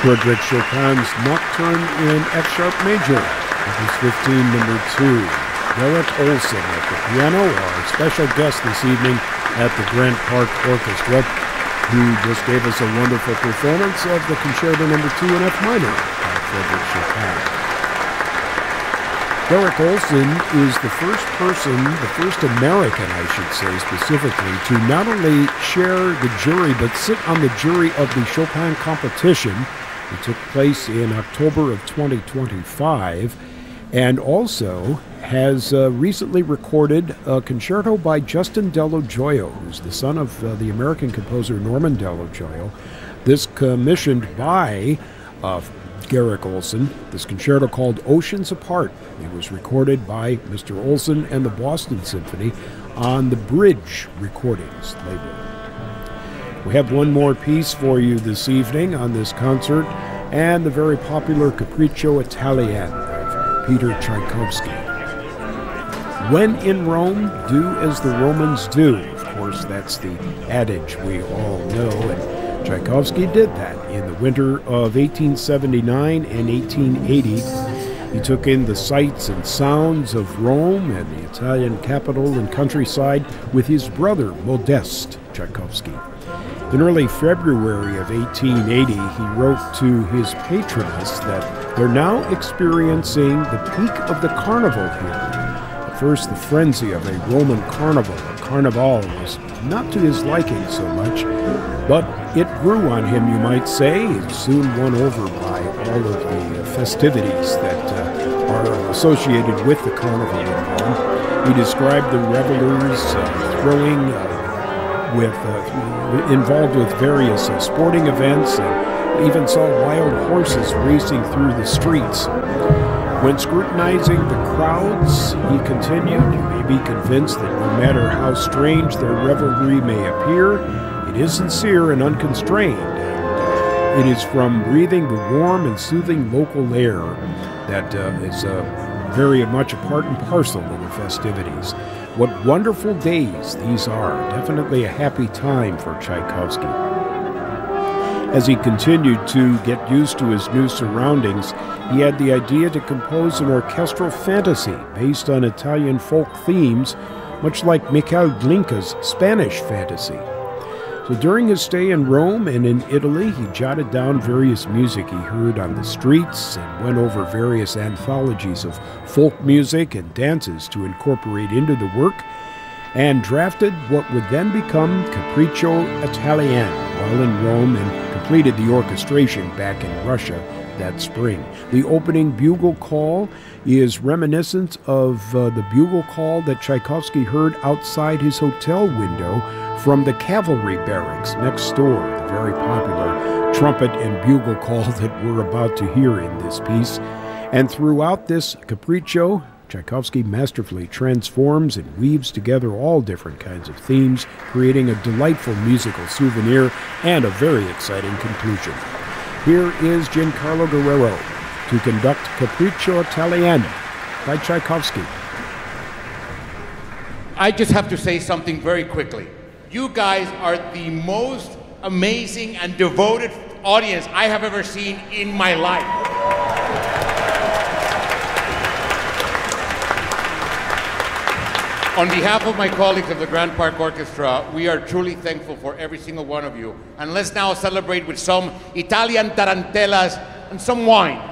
Frédéric Chopin's Nocturne in F sharp major, Opus 15, number 2. Derek Olson at the piano, our special guest this evening at the Grant Park Orchestra, who just gave us a wonderful performance of the Concerto number 2 in F minor by Frédéric Chopin. Derek Olson is the first person, the first American, I should say specifically, to not only share the jury, but sit on the jury of the Chopin competition. It took place in October of 2025, and also has recently recorded a concerto by Justin Dello Gioio, who's the son of the American composer Norman Dello Gioio. This commissioned by Derek Olson, this concerto called Oceans Apart. It was recorded by Mr. Olson and the Boston Symphony on the Bridge Recordings label. We have one more piece for you this evening on this concert, and the very popular Capriccio Italien of Peter Tchaikovsky. When in Rome, do as the Romans do. Of course, that's the adage we all know, and Tchaikovsky did that in the winter of 1879 and 1880. He took in the sights and sounds of Rome and the Italian capital and countryside with his brother, Modeste Tchaikovsky. In early February of 1880, he wrote to his patroness that they're now experiencing the peak of the carnival here. At first, the frenzy of a Roman carnival, or carnival, was not to his liking so much, but it grew on him, you might say. It soon won over by all of the festivities that are associated with the carnival in Rome. He described the revelers throwing involved with various sporting events, and even saw wild horses racing through the streets. When scrutinizing the crowds, he continued, you may be convinced that no matter how strange their revelry may appear, it is sincere and unconstrained, and it is from breathing the warm and soothing local air that is very much a part and parcel of the festivities. What wonderful days these are. Definitely a happy time for Tchaikovsky. As he continued to get used to his new surroundings, he had the idea to compose an orchestral fantasy based on Italian folk themes, much like Mikhail Glinka's Spanish fantasy. So during his stay in Rome and in Italy, he jotted down various music he heard on the streets and went over various anthologies of folk music and dances to incorporate into the work, and drafted what would then become Capriccio Italien while in Rome, and completed the orchestration back in Russia that spring. The opening bugle call is reminiscent of the bugle call that Tchaikovsky heard outside his hotel window from the cavalry barracks next door, the very popular trumpet and bugle call that we're about to hear in this piece. And throughout this capriccio, Tchaikovsky masterfully transforms and weaves together all different kinds of themes, creating a delightful musical souvenir and a very exciting conclusion. Here is Giancarlo Guerrero to conduct Capriccio Italien by Tchaikovsky. I just have to say something very quickly. You guys are the most amazing and devoted audience I have ever seen in my life. On behalf of my colleagues of the Grant Park Orchestra, we are truly thankful for every single one of you. And let's now celebrate with some Italian tarantellas and some wine.